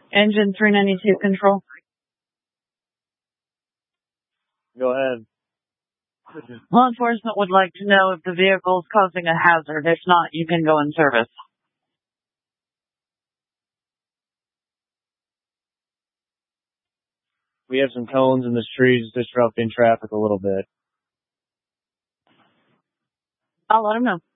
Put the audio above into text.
Engine 392 control. Go ahead. Law enforcement would like to know if the vehicle is causing a hazard. If not, you can go in service. We have some cones in the streets disrupting traffic a little bit. I'll let them know.